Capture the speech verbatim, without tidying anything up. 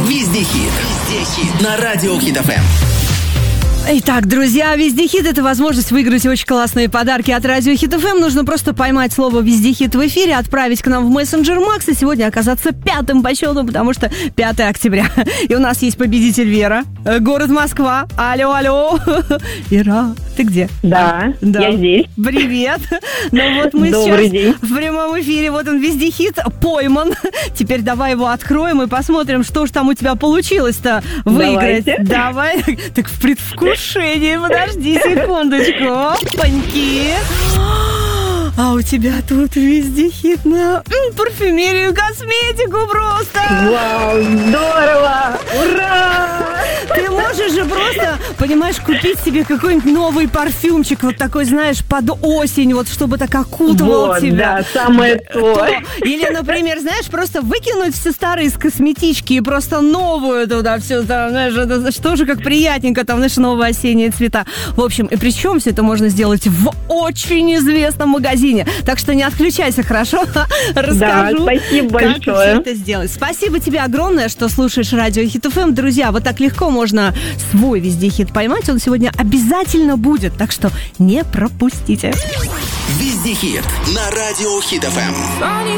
Везде хит. Везде хит. На радио Хит эф эм. Итак, друзья, Везде хит — это возможность выиграть очень классные подарки от радио Хит эф эм. Нужно просто поймать слово «Везде хит» в эфире, отправить к нам в мессенджер Макс и сегодня оказаться пятым по счету, потому что пятое октября. И у нас есть победитель Вера, город Москва. Алло, алло. Вера, ты где? Да, да, я здесь. Привет. Ну вот мы Добрый сейчас день. в прямом эфире. Вот он, Везде хит, пойман. Теперь давай его откроем и посмотрим, что ж там у тебя получилось-то выиграть. Давайте. Давай. Так в предвкушении. Подожди секундочку. Опаньки. А у тебя тут Везде хит на парфюмерию, косметику просто. Вау, здорово! Ура! Ты можешь же просто, понимаешь, купить себе какой-нибудь новый парфюмчик, вот такой, знаешь, под осень, вот чтобы так окутывал Вот, тебя. да, самое то. Или, например, знаешь, просто выкинуть все старые из косметички и просто новую туда все, там, знаешь, это, что же как приятненько, там, знаешь, новые осенние цвета. В общем, и причем все это можно сделать в очень известном магазине. Так что не отключайся, хорошо? Расскажу, да, спасибо как большое. все это сделать. Спасибо тебе огромное, что слушаешь радио Хит эф эм. Друзья, вот так легко можно свой Везде хит поймать. Он сегодня обязательно будет, так что не пропустите. Везде хит. На радио Хит эф эм.